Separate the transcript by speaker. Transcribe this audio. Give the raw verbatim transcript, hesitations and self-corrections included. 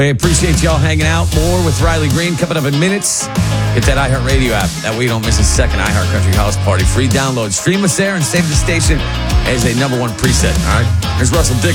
Speaker 1: I appreciate y'all hanging out. More with Riley Green coming up in minutes. Get that iHeartRadio app. That way you don't miss a second iHeart Country House Party. Free download. Stream us there and save the station as a number one preset. All right? Here's Russell Dick.